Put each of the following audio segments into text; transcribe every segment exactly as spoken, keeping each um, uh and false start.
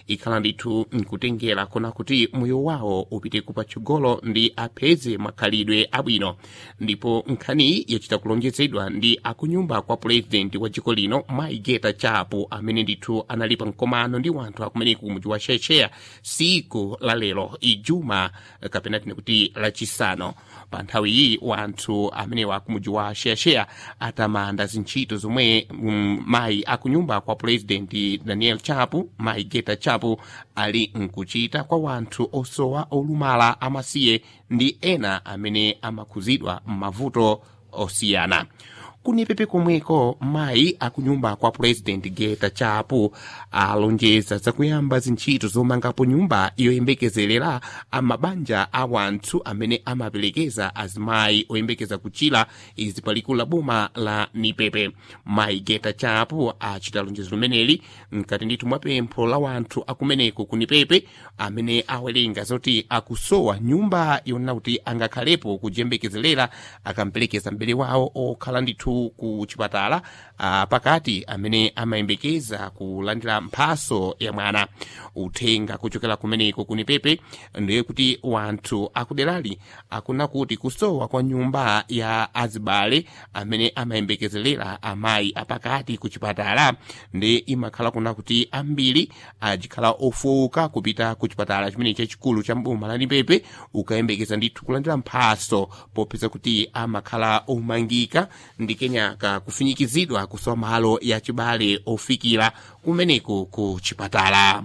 ikhala ndithu nkutengera kona kuti moyo wawo upite kupatsogolo ndi apeze makhalidwe abwino. Ndipo nkhani yachita kulonjezedwa ndi akunyumba kwa president wa dziko lino Maigeta Chapo amene ndithu analipa mkomano ndi wanthu akumeneku mudzi wa Shesheya siku la lero ijuma kapena tine kuti lachisanu. Pa nthawi iyi wanthu amene wakumudzi wa Shesheya atamanda zintchito zomwe um, mayi akunyumba kwa president Daniel Chapo Maigeta Chapo ali nkuchita kwa wanthu osowa olumala amasiye ndi ena amene amakhuzidwa m'mavuto osiyana. Kunipepe komweko mayi akunyumba kwa president Geta Chapo alonjeza zakuyamba zintchito zomangapo nyumba yoyembekezerera amabanja a wanthu amene amaperekeza azimayi oyembekeza kuchira izi palikulu boma la Nipepe. Mayi Geta Chapo achita lonjezo limeneli mkati ndithu mwa pempho la wanthu akumeneko kunipepe amene awerenga zoti akusowa nyumba yonena kuti angakhalepo kujembekezerera akamperekeza mbere wawo okhala ndithu ku chipatala uh, pakati amene amayembekeza kulandira mphaso ya mwana. Uthenga kuchokera kumeneko kunipepe ndiye kuti wanthu akuderali akuna kuti kusowa kwa nyumba ya azibale amene amayembekezerera amayi apakati ku chipatala ndi imakhala kuna kuti ambiri ajikhala ofuka kupita ku chipatala chimene chachikulu cha mboma la Nipepe ukayembekeza ndithu kulandira mphaso popeza kuti amakhala omangika ndi kenyaka kufinyikizidwa kusowa malo ya chibale ofikira kumeneko ku chipatala.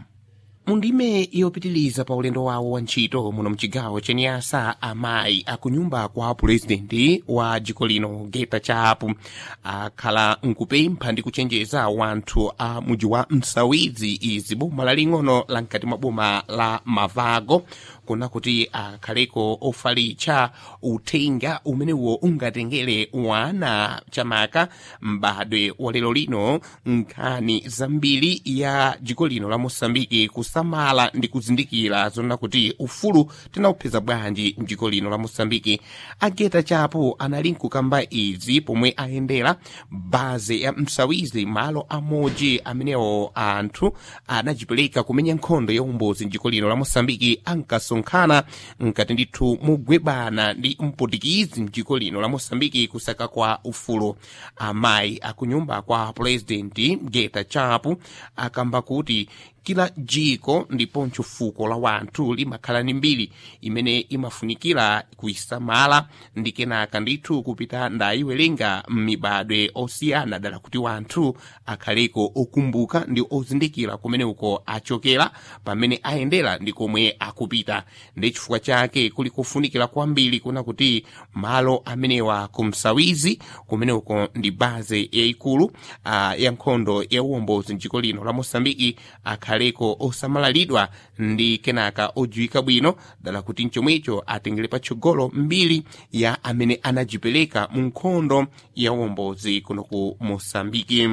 Mundime yopitiliza pa ulendo wawo wa ntchito muno mchigawo cha Niassa amayi akunyumba kwa president wa dziko lino Geta Chapo akhala nkupempha ndi kuchenjeza wanthu a mudzi wa Msawizi izi boma laling'ono la mkati mwa boma la Mavago kuna kuti akhaleko ofalitsa uthenga umenewo ungatengere wana chamaka mbadwe wa lero lino nkhani zambiri ya dziko lino la Mosambiki kusamala ndi kuzindikira zona kuti ufulu tinaupeza bwanji mdziko lino la Mosambiki. A Geta Chapo anali nkukamba izi pomwe ayendera baze ya Msawizi malo amodzi amenewo anthu anajipereka kumenya nkhondo ya umbozi mdziko lino la Mosambiki ankasonkhana nkati ndithu mugwebana ndi mputikizi mdziko lino la Mosambiki kusaka kwa ufulu. Amayi akunyumba kwa president Geta Chapo akamba kuti kila jiko ndiponso fuko la wanthu limakhala ni mbiri imene imafunikira kuisamala ndi kenaka ndithu kupita ndayiwerenga m'mibadwe osiyana dala kuti wanthu akhaleko okumbuka ndi ozindikira kumene uko achokera pamene ayendera ndi komwe akupita. Ndi chifukwa chake kuli kufunikira kwambiri kuna kuti malo amenewa ku Msawizi kumene uko ndi baze yayikulu uh, ya nkhondo ya uwombozi mdziko lino la Mosambiki akhaleko osamalalidwa ndi kenaka odziwika bwino dala kuti mchomwecho atengere patsogolo mbiri ya amene anajipereka mu nkhondo ya uwombozi kuno ku Mosambiki.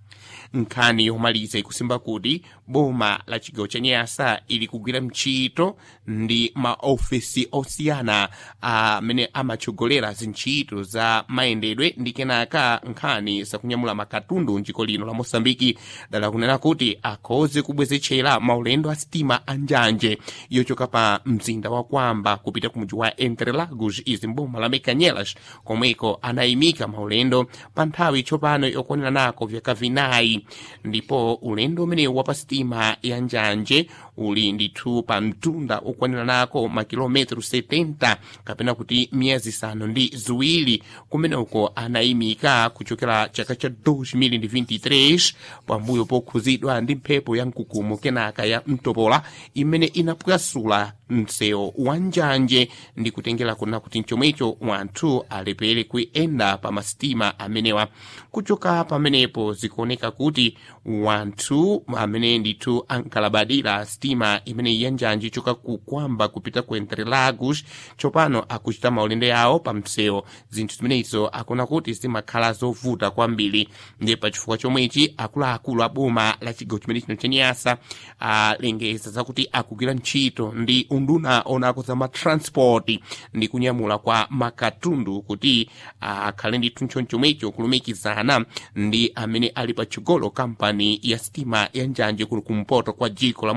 Nkhani yomaliza ikusimba kuti boma la chigawo cha Niassa ili kugwira mchito ndi maofisi osiyana amene amatsogolera zintchito za mayendedwe ndi kenaka nkhani zakunyamula makatundu mdziko lino la Mosambiki dala kunena kuti akhoze kubwezechera maulendo a sitima anjanje yochoka pa mzinda wa Kwamba kupita ku mudzi wa Interlagos izi mboma la Mekanyelas komweko anayimika maulendo pa nthawi tsopano yokwanira nako vyaka vinayi. Ndipo ulendo umene wapa sitima ya njanje uli ndithu pa mtunda ukwanira nako makilometro setenta kapena kuti miyezi isanu ndi ziwiri kumene uko anayimika kuchokera chaka cha dois mil e vinte e três pambuyo pokhuzidwa ndi mphepo ya mkukumu kenaka ya mtopola imene inapwasula msewu wa njanje ndi kutengera kuna kuti mchomwecho wanthu alepere kuyenda pa masitima amenewa. Kuchoka pamenepo zikuoneka kuti wanthu amene ndithu ankalabadira sitima imene ya njanje choka ku Kwamba kupita ku Interlagos tsopano akuchita maulendo yawo pa msewu. Zinthu zimenezo akuna kuti zimakhala zovuta kwambiri ndi pa chifukwa chomwechi akuluakulu a boma la chigawo chimene chino cha Niassa alengeza zakuti akugwira ntchito ndi unduna onako za matransport ndi kunyamula kwa makatundu kuti akhale ndithu nchonchomwecho kulumikizana ndi amene ali pa chigolo kampani ya sitima ya njanje kuno kumpoto kwa dziko la